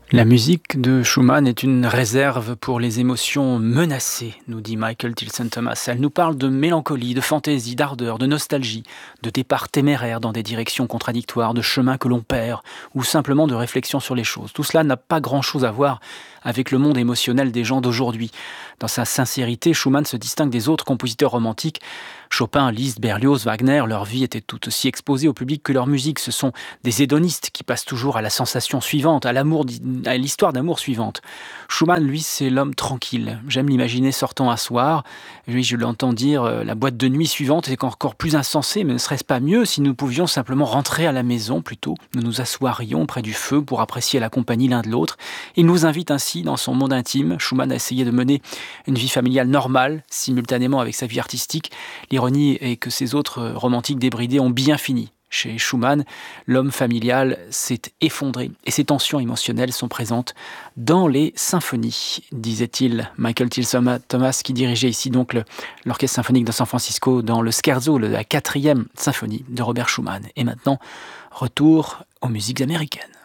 La musique de Schumann est une réserve pour les émotions menacées, nous dit Michael Tilson Thomas. Elle nous parle de mélancolie, de fantaisie, d'ardeur, de nostalgie, de départ téméraire dans des directions contradictoires, de chemins que l'on perd, ou simplement de réflexion sur les choses. Tout cela n'a pas grand-chose à voir avec le monde émotionnel des gens d'aujourd'hui. Dans sa sincérité, Schumann se distingue des autres compositeurs romantiques. Chopin, Liszt, Berlioz, Wagner, leur vie était tout aussi exposée au public que leur musique. Ce sont des hédonistes qui passent toujours à la sensation suivante, à l'histoire d'amour suivante. Schumann, lui, c'est l'homme tranquille. J'aime l'imaginer sortant un soir. Oui, je l'entends dire la boîte de nuit suivante est encore plus insensée, mais ne serait-ce pas mieux si nous pouvions simplement rentrer à la maison plutôt? Nous nous assoirions près du feu pour apprécier la compagnie l'un de l'autre. Il nous invite ainsi dans son monde intime. Schumann a essayé de mener une vie familiale normale, simultanément avec sa vie artistique. L'ironie est que ces autres romantiques débridés ont bien fini. Chez Schumann, l'homme familial s'est effondré et ses tensions émotionnelles sont présentes dans les symphonies, disait-il Michael Tilson Thomas, qui dirigeait ici donc l'Orchestre symphonique de San Francisco dans le scherzo, la 4e symphonie de Robert Schumann. Et maintenant, retour aux musiques américaines.